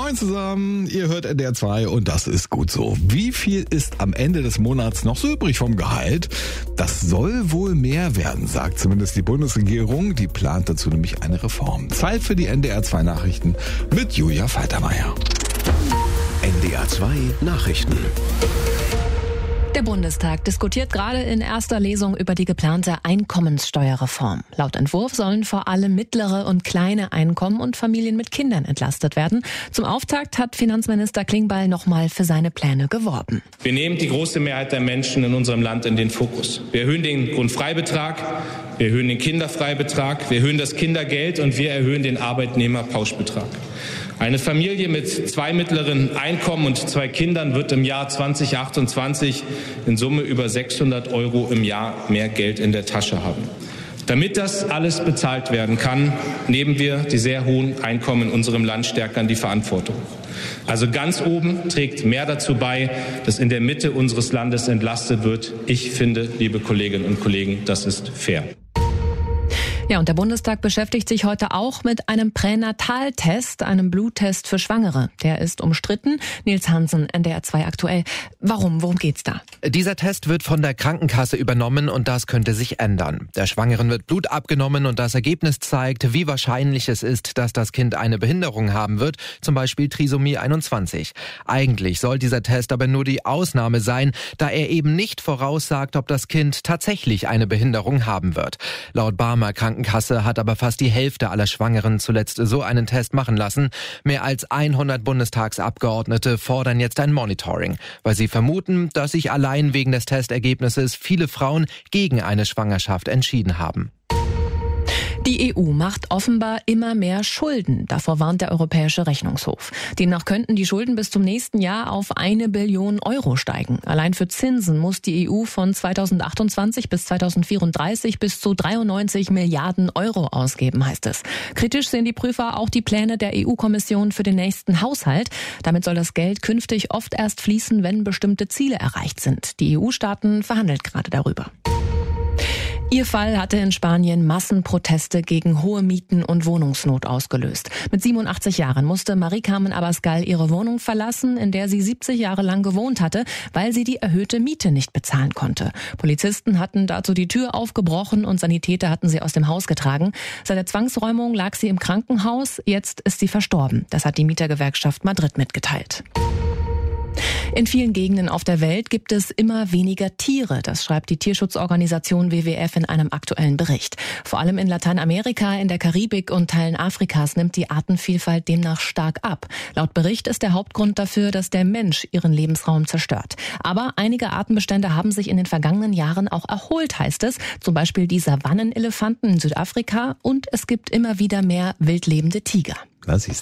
Moin zusammen, ihr hört NDR 2 und das ist gut so. Wie viel ist am Ende des Monats noch so übrig vom Gehalt? Das soll wohl mehr werden, sagt zumindest die Bundesregierung. Die plant dazu nämlich eine Reform. Zeit für die NDR 2 Nachrichten mit Julia Faltermeier. NDR 2 Nachrichten. Der Bundestag diskutiert gerade in erster Lesung über die geplante Einkommenssteuerreform. Laut Entwurf sollen vor allem mittlere und kleine Einkommen und Familien mit Kindern entlastet werden. Zum Auftakt hat Finanzminister Klingbeil nochmal für seine Pläne geworben. Wir nehmen die große Mehrheit der Menschen in unserem Land in den Fokus. Wir erhöhen den Grundfreibetrag, wir erhöhen den Kinderfreibetrag, wir erhöhen das Kindergeld und wir erhöhen den Arbeitnehmerpauschbetrag. Eine Familie mit 2 mittleren Einkommen und 2 Kindern wird im Jahr 2028 in Summe über 600 € im Jahr mehr Geld in der Tasche haben. Damit das alles bezahlt werden kann, nehmen wir die sehr hohen Einkommen in unserem Land stärker in die Verantwortung. Also ganz oben trägt mehr dazu bei, dass in der Mitte unseres Landes entlastet wird. Ich finde, liebe Kolleginnen und Kollegen, das ist fair. Ja, und der Bundestag beschäftigt sich heute auch mit einem Pränataltest, einem Bluttest für Schwangere. Der ist umstritten. Nils Hansen, NDR 2 aktuell. Warum? Worum geht's da? Dieser Test wird von der Krankenkasse übernommen und das könnte sich ändern. Der Schwangeren wird Blut abgenommen und das Ergebnis zeigt, wie wahrscheinlich es ist, dass das Kind eine Behinderung haben wird, zum Beispiel Trisomie 21. Eigentlich soll dieser Test aber nur die Ausnahme sein, da er eben nicht voraussagt, ob das Kind tatsächlich eine Behinderung haben wird. Laut Barmer Krankenkasse hat aber fast die Hälfte aller Schwangeren zuletzt so einen Test machen lassen. Mehr als 100 Bundestagsabgeordnete fordern jetzt ein Monitoring, weil sie vermuten, dass sich allein wegen des Testergebnisses viele Frauen gegen eine Schwangerschaft entschieden haben. Die EU macht offenbar immer mehr Schulden. Davor warnt der Europäische Rechnungshof. Demnach könnten die Schulden bis zum nächsten Jahr auf 1 Billion € steigen. Allein für Zinsen muss die EU von 2028 bis 2034 bis zu 93 Milliarden € ausgeben, heißt es. Kritisch sehen die Prüfer auch die Pläne der EU-Kommission für den nächsten Haushalt. Damit soll das Geld künftig oft erst fließen, wenn bestimmte Ziele erreicht sind. Die EU-Staaten verhandeln gerade darüber. Ihr Fall hatte in Spanien Massenproteste gegen hohe Mieten und Wohnungsnot ausgelöst. Mit 87 Jahren musste Mari Carmen Abascal ihre Wohnung verlassen, in der sie 70 Jahre lang gewohnt hatte, weil sie die erhöhte Miete nicht bezahlen konnte. Polizisten hatten dazu die Tür aufgebrochen und Sanitäter hatten sie aus dem Haus getragen. Seit der Zwangsräumung lag sie im Krankenhaus, jetzt ist sie verstorben. Das hat die Mietergewerkschaft Madrid mitgeteilt. In vielen Gegenden auf der Welt gibt es immer weniger Tiere, das schreibt die Tierschutzorganisation WWF in einem aktuellen Bericht. Vor allem in Lateinamerika, in der Karibik und Teilen Afrikas nimmt die Artenvielfalt demnach stark ab. Laut Bericht ist der Hauptgrund dafür, dass der Mensch ihren Lebensraum zerstört. Aber einige Artenbestände haben sich in den vergangenen Jahren auch erholt, heißt es. Zum Beispiel die Savannenelefanten in Südafrika und es gibt immer wieder mehr wildlebende Tiger. Das ist